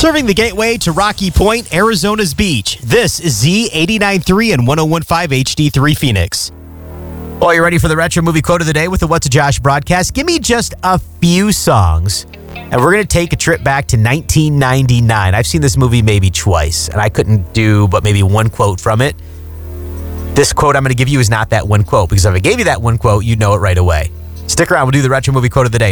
Serving the gateway to Rocky Point, Arizona's beach. This is Z89.3 and 101.5 HD3 Phoenix. Well, you ready for the Retro Movie Quote of the Day with the What's a Josh broadcast? Give me just a few songs, and we're going to take a trip back to 1999. I've seen this movie maybe twice, and I couldn't do but maybe one quote from it. This quote I'm going to give you is not that one quote, because if I gave you that one quote, you'd know it right away. Stick around. We'll do the Retro Movie Quote of the Day.